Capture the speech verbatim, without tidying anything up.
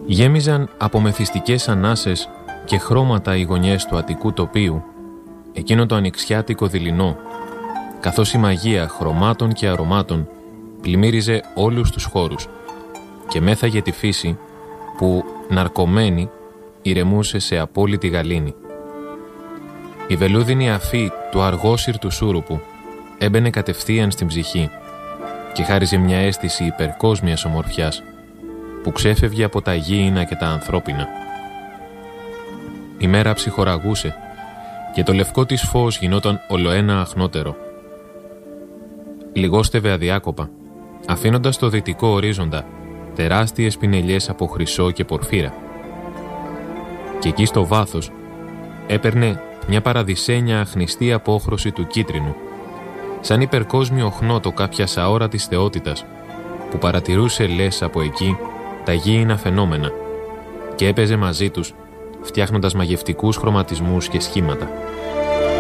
Γέμιζαν από μεθυστικές ανάσες και χρώματα οι γωνιές του αττικού τοπίου, εκείνο το ανοιξιάτικο δειλινό, καθώς η μαγεία χρωμάτων και αρωμάτων πλημμύριζε όλους τους χώρους και μέθαγε τη φύση που, ναρκωμένη, ηρεμούσε σε απόλυτη γαλήνη. Η βελούδινη αφή του αργόσυρτου σούρουπου έμπαινε κατευθείαν στην ψυχή και χάριζε μια αίσθηση υπερκόσμιας ομορφιάς που ξέφευγε από τα γήινα και τα ανθρώπινα. Η μέρα ψυχοραγούσε και το λευκό της φως γινόταν ολοένα αχνότερο. Λιγόστευε αδιάκοπα, αφήνοντας στο δυτικό ορίζοντα τεράστιες πινελιές από χρυσό και πορφύρα. Και εκεί στο βάθος έπαιρνε μια παραδεισένια αχνηστή απόχρωση του κίτρινου, σαν υπερκόσμιο χνότο κάποιας αόρατης θεότητας που παρατηρούσε λες από εκεί τα γήινα φαινόμενα και έπαιζε μαζί τους, φτιάχνοντας μαγευτικούς χρωματισμούς και σχήματα.